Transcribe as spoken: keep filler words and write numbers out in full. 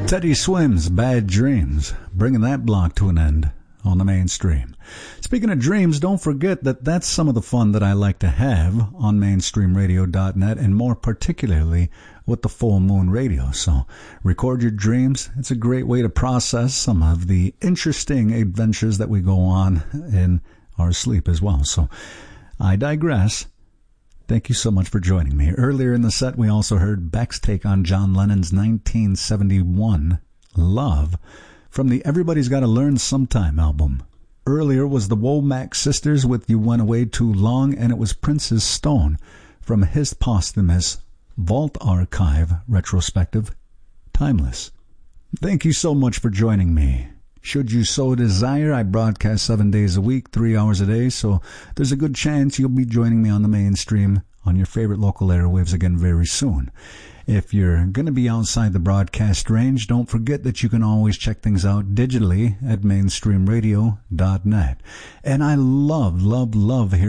Teddy Swims, Bad Dreams, bringing that block to an end on the mainstream. Speaking of dreams, don't forget that that's some of the fun that I like to have on mainstream radio dot net, and more particularly with the Full Moon Radio. So record your dreams. It's a great way to process some of the interesting adventures that we go on in our sleep as well. So I digress. Thank you so much for joining me. Earlier in the set, we also heard Beck's take on John Lennon's nineteen seventy-one Love from the Everybody's Gotta Learn Sometime album. Earlier was the Womack Sisters with You Went Away Too Long, and it was Prince's Stone from his posthumous Vault Archive retrospective, Timeless. Thank you so much for joining me. Should you so desire, I broadcast seven days a week, three hours a day, so there's a good chance you'll be joining me on the mainstream on your favorite local airwaves again very soon. If you're going to be outside the broadcast range, don't forget that you can always check things out digitally at mainstream radio dot net. And I love, love, love hearing